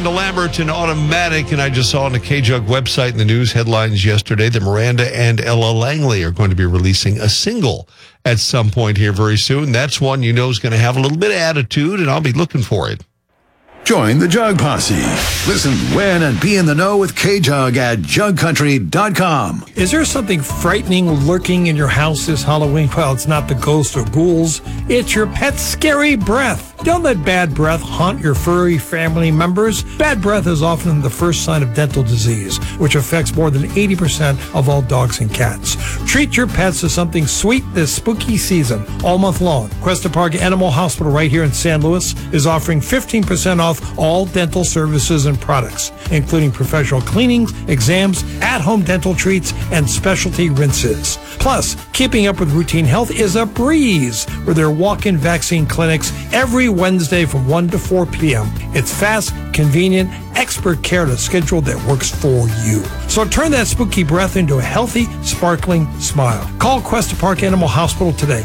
Miranda Lambert and Automatic, and I just saw on the K-Jug website in the news headlines yesterday that Miranda and Ella Langley are going to be releasing a single at some point here very soon. That's one you know is going to have a little bit of attitude, and I'll be looking for it. Join the Jug Posse. Listen, win, and be in the know with K-Jug at jugcountry.com. Is there something frightening lurking in your house this Halloween? Well, it's not the ghosts or ghouls. It's your pet's scary breath. Don't let bad breath haunt your furry family members. Bad breath is often the first sign of dental disease, which affects more than 80% of all dogs and cats. Treat your pets to something sweet this spooky season, all month long. Cuesta Park Animal Hospital right here in San Luis is offering 15% off all dental services and products, including professional cleanings, exams, at-home dental treats, and specialty rinses. Plus, keeping up with routine health is a breeze with their walk-in vaccine clinics every Wednesday from 1 to 4 p.m. It's fast, convenient, expert care to schedule that works for you. So turn that spooky breath into a healthy, sparkling smile. Call Cuesta Park Animal Hospital today,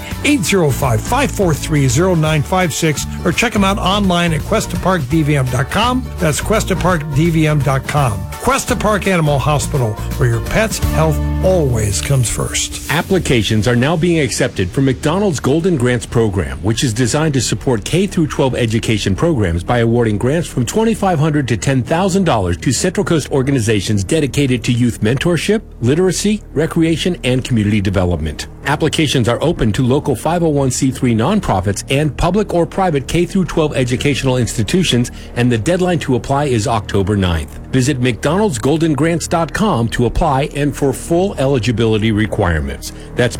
805-543-0956, or check them out online at QuestaParkDVM.com. That's QuestaParkDVM.com. Cuesta Park Animal Hospital, where your pet's health always comes first. Applications are now being accepted for McDonald's Golden Grants program, which is designed to support K-12 education programs by awarding grants from $2,500 to $10,000 to Central Coast organizations dedicated to youth mentorship, literacy, recreation, and community development. Applications are open to local 501c3 nonprofits and public or private K-12 educational institutions, and the deadline to apply is October 9th. Visit McDonald'sGoldenGrants.com to apply and for full eligibility requirements. That's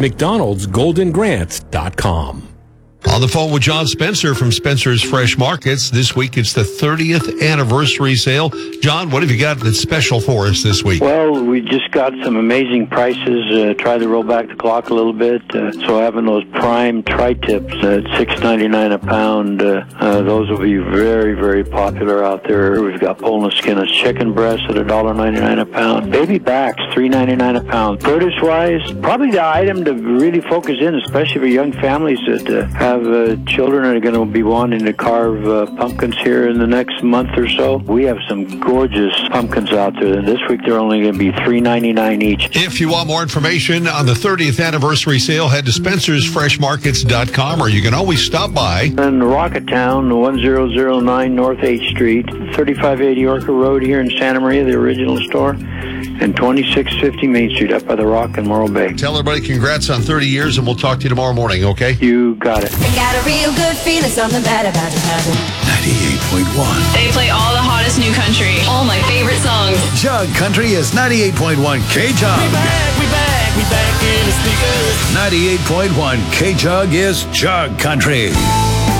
McDonald'sGoldenGrants.com. On the phone with John Spencer from Spencer's Fresh Markets. This week it's the 30th anniversary sale. John, what have you got that's special for us this week? Well, we just got some amazing prices. Try to roll back the clock a little bit. So having those prime tri-tips at $6.99 a pound, those will be very, very popular out there. We've got boneless skinless chicken breasts at $1.99 a pound. Baby backs, $3.99 a pound. Produce-wise, probably the item to really focus in, especially for young families that have children that are going to be wanting to carve pumpkins here in the next month or so. We have some gorgeous pumpkins out there, and this week they're only going to be $3.99 each. If you want more information on the 30th anniversary sale, head to spencersfreshmarkets.com, or you can always stop by in Rocketown, 1009 North 8th Street, 3580 Orca Road here in Santa Maria, the original store, and 2650 Main Street up by the Rock in Morro Bay. Tell everybody congrats on 30 years, and we'll talk to you tomorrow morning, okay? You got it. I got a real good feeling, something bad about to happen. 98.1. They play all the hottest new country, all my favorite songs. Jug Country is 98.1 K-Jug. We back in the speakers. 98.1 K-Jug is Jug Country.